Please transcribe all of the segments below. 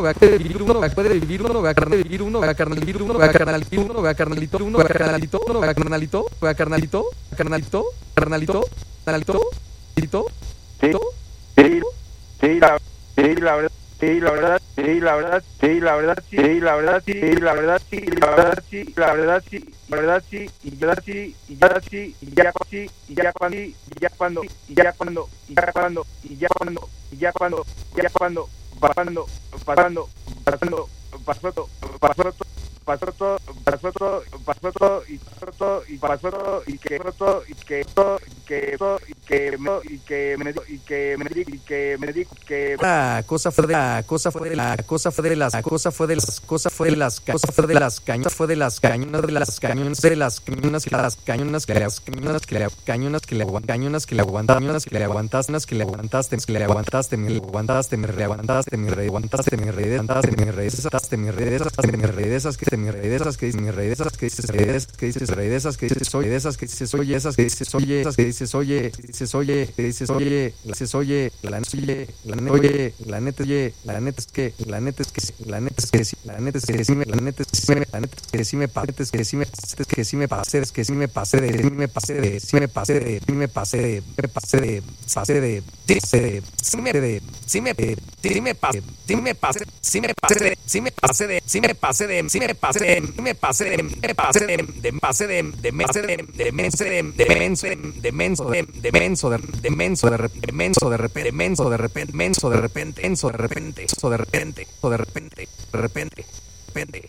va a vivir uno, va a poder vivir uno, va a vivir uno, va a vivir uno, va a carnalito, uno va a carnalito, uno va a carnalito, uno va a carnalito, va a carnalito, carnalito, carnalito, carnalito, carnalito, sí, la verdad. Sí, la verdad, sí, la verdad, sí, la verdad, sí, la verdad, sí, la verdad, sí, la verdad, sí, la verdad, sí, la verdad, sí, y ya sí, y ya sí, y ya sí, y ya cuando, y ya cuando, y ya cuando, y ya cuando, y ya cuando, y ya cuando, ya cuando, pasando, pasando, pasando, pasando, pasando, pasó todo y pasó todo y pasó todo y que todo y que todo y que todo y que me y que me y que me y que me dijo que la cosa fue de la cosa fue de la cosa fue de las cosa fue de las cosa fue de las cosa fue de las cañonas fue de las cañonas de las cañonas de las cañonas que las cañonas que las cañonas que le cañonas que le cañonas que le aguantaste que le aguantaste que le aguantaste que le aguantaste me aguantaste me reaguantaste me reaguantaste me reaguantaste me regresaste me regresaste me regresas que me regresas que me regresas que dices regresas que dices regresas que dices oye esas que dices oye esas que dices oye esas que dices oye dices oye que dices oye dices oye la oye la neta oye la neta es que la neta es que la neta es que la neta es que sí me la neta es que sí me la neta es que sí me pasé que sí me que sí me pasé es que sí me pasé de me pasé de sí me pasé de me pasé de me pasé de pasé de sí me de sí me sí me pasé sí me pasé sí me pasé de sí me pasé de sí me pasé de sí me pasé de me pasé de me pasé de pasé de menso de menso de menso de menso de menso de menso de menso de repente menso de repente menso de repente menso de repente eso de repente o de repente de repente repente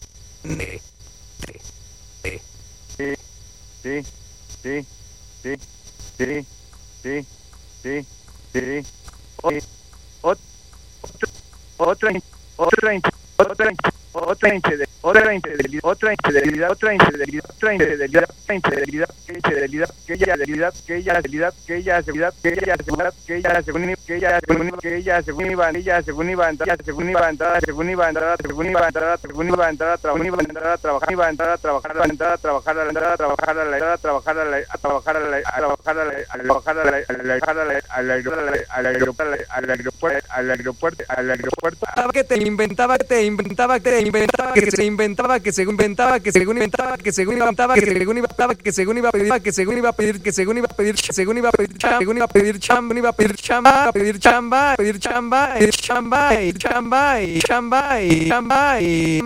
sí sí sí sí sí sí sí otra infidelidad que te inventaba que se inventaba que según inventaba que según inventaba que según inventaba que según inventaba que según iba a pedir que según iba a pedir que según iba a pedir según iba a pedir según iba a pedir chamba iba a pedir chamba pedir chamba pedir chamba chamba y chamba y chamba y chamba y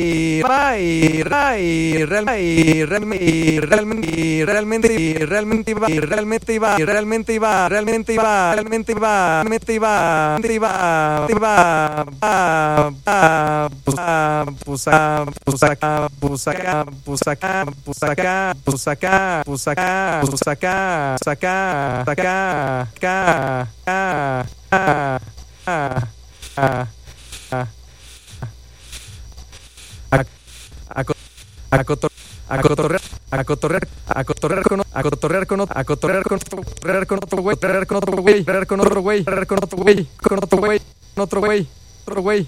realmente a cotorrear con otro güey.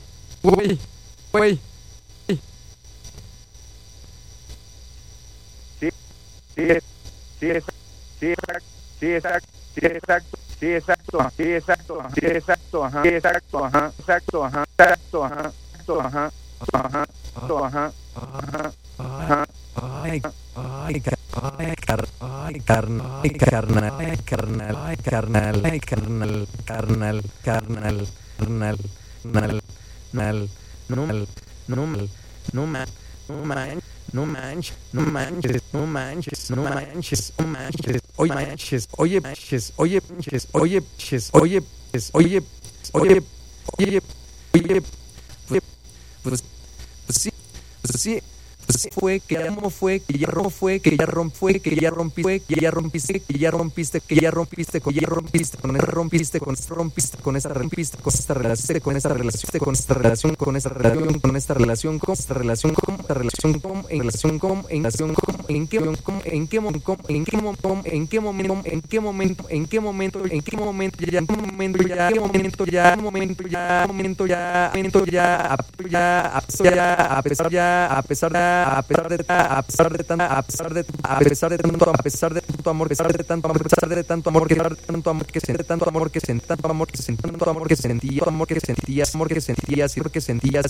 Fue que ya no fue que ya romp fue que ya romp fue que ya rompiste que ya rompiste que ya rompiste que ya rompiste que ya rompiste con esa rompiste con esa rompiste con esa rompiste con esta relación con esta relación con esta relación con esta relación con esta relación con esta relación con esta relación con en relación con en relación con en qué momento en qué momento en qué momento en qué momento en qué momento en qué momento en qué momento ya en qué momento ya en qué momento ya momento ya momento ya momento ya a pesar ya a pesar de tanto amor que de tanto amor que sentí tanto amor que sentías